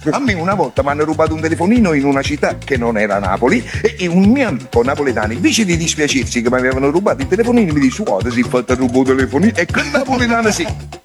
A me una volta mi hanno rubato un telefonino in una città che non era Napoli e un mio amico napoletano, invece di dispiacersi che mi avevano rubato il telefonino, mi dice: guarda, si è fatto rubare il telefonino. E quel napoletano sì.